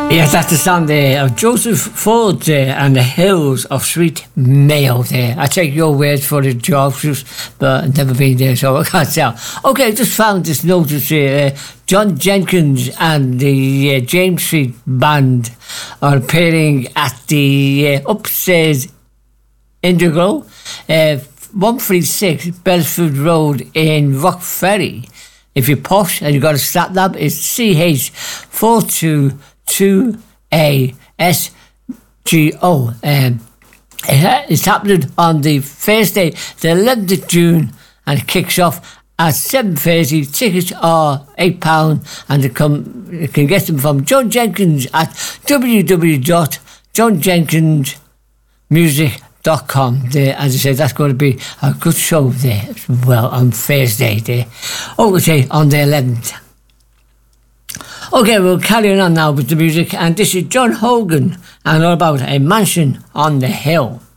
Yes, that's the song there of Joseph Ford there and the Hills of Sweet Mayo there. I take your words for the Georges, but I've never been there, so I can't tell. Okay, just found this notice here. John Jenkins and the James Street Band are appearing at the Upstairs Indigo, 136 Belford Road in Rock Ferry. If you're posh and you've got a stat nav, it's CH422ASGO. It's happening on the Thursday, the 11th of June, and it kicks off at 7:30. Tickets are £8, and you can get them from John Jenkins at www.johnjenkinsmusic.com. There, as I said, that's going to be a good show there as well on Thursday there. Okay, on the 11th. Okay, we'll carry on now with the music, and this is John Hogan and all about A Mansion on the Hill.